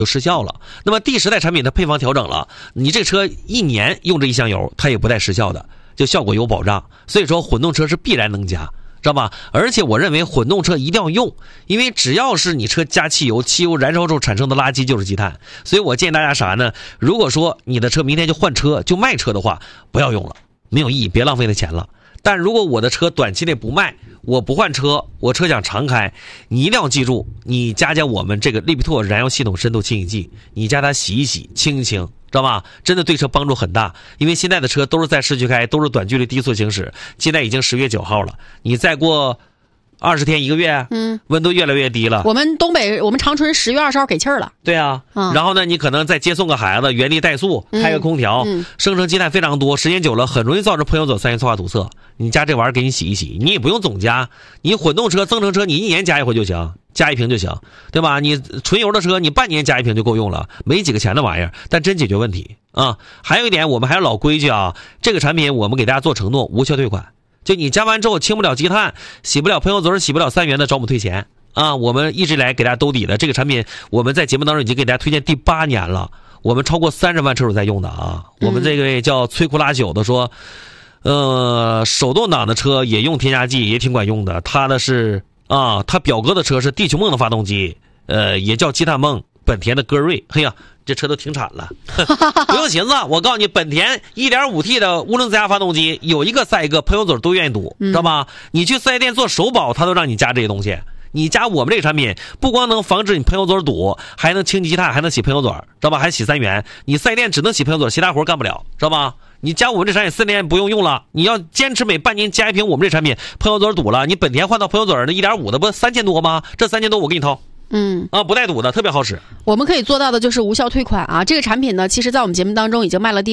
就失效了。那么第10代产品的配方调整了，你这车1年用这一箱油，它也不带失效的，就效果有保障。所以说混动车是必然能加，知道吧？而且我认为混动车一定要用，因为只要是你车加汽油，汽油燃烧后产生的垃圾就是积碳。所以我建议大家啥呢？如果说你的车明天就换车就卖车的话，不要用了，没有意义，别浪费那钱了。但如果我的车短期内不卖，我不换车，我车想常开，你一定要记住，你加我们这个利比拓燃油系统深度清洗剂，你加它洗一洗清一清，知道吧？真的对车帮助很大。因为现在的车都是在市区开，都是短距离低速行驶，现在已经10月9号了，你再过20天1个月，温度越来越低了。 我们长春10月20号给气儿了。 对啊，然后呢，你可能再接送个孩子，原地怠速，开个空调，生成积碳非常多，时间久了很容易造成喷油嘴三元催化堵塞。你加这玩意儿给你洗一洗，你也不用总加，你混动车、增程车你1年加一回就行，加1瓶就行，对吧？你纯油的车你半年加1瓶就够用了，没几个钱的玩意儿，但真解决问题啊。还有一点，我们还是老规矩啊，这个产品我们给大家做承诺，无效退款。就你加完之后清不了积碳，洗不了喷油嘴，洗不了3元的，找我们退钱啊！我们一直来给大家兜底的这个产品，我们在节目当中已经给大家推荐第8年了，我们超过30万车主在用的啊。我们这个叫摧枯拉朽的说，手动挡的车也用添加剂也挺管用的。他的是啊，他表哥的车是地球梦的发动机，也叫积碳梦，本田的歌瑞。嘿呀，这车都停产了，不用寻思，我告诉你，本田 1.5T 的涡轮增压发动机有一个赛一个，喷油嘴都愿意堵，知道吧？你去4S店做首保，他都让你加这些东西。你加我们这个产品，不光能防止你喷油嘴堵，还能清积碳，还能洗喷油嘴，知道吧？还洗3元。你4S店只能洗喷油嘴，其他活干不了，知道吧？你加我们这产品4年不用了，你要坚持每半年加1瓶我们这产品，喷油嘴堵了，你本田换到喷油嘴的 1.5 的不3000多吗？这3000多我给你掏。不带堵的，特别好使。 我们可以做到的就是无效退款啊！这个产品呢，其实在我们节目当中已经卖了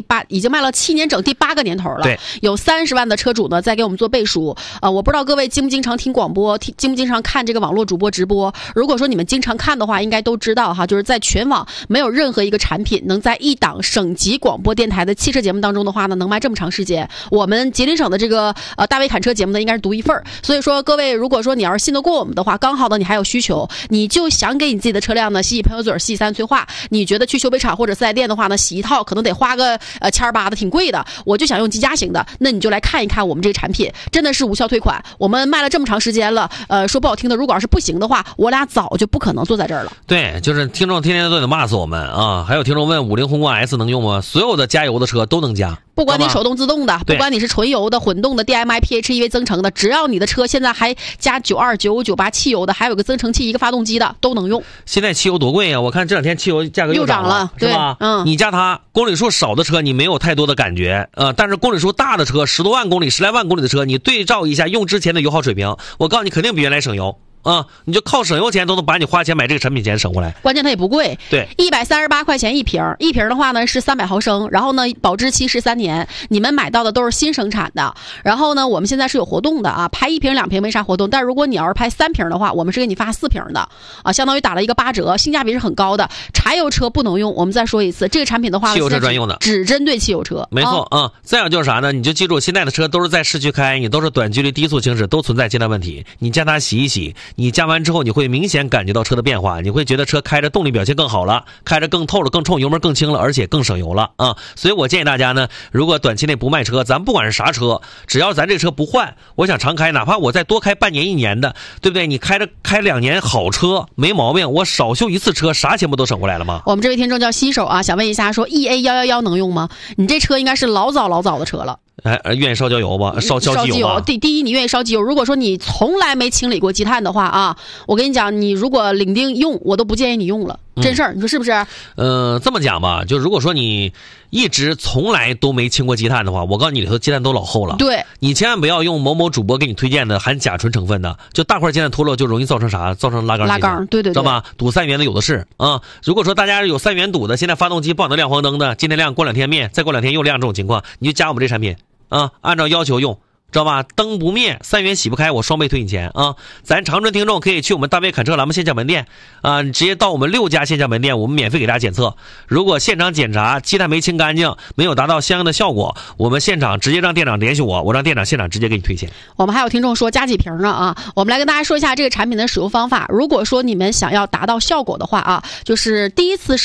7年整，第8个年头了。 对， 有30万的车主呢在给我们做背书。我不知道各位经不经常听广播，经不经常看这个网络主播直播。如果说你们经常看的话，应该都知道哈，就是在全网没有任何一个产品能在一档省级广播电台的汽车节目当中的话呢，能卖这么长时间。我们吉林省的这个大卫侃车节目呢，应该是独一份。所以说，各位如果说你要是信得过我们的话，刚好呢你还有需求，你就想给你自己的车辆呢洗洗喷油嘴、洗洗3元催化，你觉得去修配厂或者4S店的话呢，洗一套可能得花个1800的，挺贵的。我就想用积家型的，那你就来看一看我们这个产品，真的是无效退款。我们卖了这么长时间了，说不好听的，如果要是不行的话，我俩早就不可能坐在这儿了。 对，就是听众天天都得骂死我们啊！还有听众问50宏光 S 能用吗？所有的加油的车都能加。 不管你手动自动的，不管你是纯油的、混动的、DMI PHEV 增程的，只要你的车现在还加92、95、98汽油的，还有个增程器、一个发动机的，都能用。 现在汽油多贵啊！我看这2天汽油价格又涨了，是吧？你加它，公里数少的车你没有太多的感觉，但是公里数大的车，10多万公里、10来万公里的车，你对照一下用之前的油耗水平，我告诉你，肯定比原来省油。你就靠省油钱都能把你花钱买这个产品钱省回来， 关键它也不贵。 对 ，138块钱一瓶的话呢是300毫升，然后呢保质期是3年，你们买到的都是新生产的。然后呢我们现在是有活动的啊，拍1瓶2瓶没啥活动，但如果你要是拍3瓶的话，我们是给你发4瓶的啊，相当于打了一个8折，性价比是很高的。柴油车不能用，我们再说一次，这个产品的话汽油车专用的， 只针对汽油车。 没错再有就是啥呢？你就记住，现在的车都是在市区开，你都是短距离低速行驶，都存在积碳问题。你将它洗一洗，你加完之后你会明显感觉到车的变化，你会觉得车开着动力表现更好了，开着更透了、更冲，油门更轻了，而且更省油了啊！所以我建议大家呢，如果短期内不卖车，咱不管是啥车，只要咱这车不换，我想常开，哪怕我再多开半年1年的，对不对？你开2年好车没毛病，我少修1次车，啥钱不都省回来了吗？ 我们这位听众叫新手啊，想问一下，说 EA111能用吗？你这车应该是老早的车了。 愿意烧焦油吧？烧机油吧。 第一，你愿意烧机油。如果说你从来没清理过积碳的话啊，我跟你讲，你如果领定用，我都不建议你用了。真事儿，你说是不是？ 这么讲吧，就如果说你一直从来都没清过积碳的话，我告诉你，里头积碳都老厚了。 对， 你千万不要用某某主播给你推荐的含甲醇成分的，就大块积碳脱落就容易造成啥？造成拉缸。 对， 知道吧？堵3元的有的是啊。如果说大家有3元堵的，现在发动机不好能亮黄灯的，今天亮过2天灭，再过2天又亮这种情况，你就加我们这产品按照要求用。知道吧？灯不灭，3元洗不开，我双倍退你钱啊！咱长春听众可以去我们大卫侃车栏目线下门店啊，直接到我们6家线下门店，我们免费给大家检测。如果现场检查积碳没清干净，没有达到相应的效果，我们现场直接让店长联系我让店长现场直接给你退钱。 我们还有听众说加几瓶呢啊！我们来跟大家说一下这个产品的使用方法。如果说你们想要达到效果的话啊，就是第一次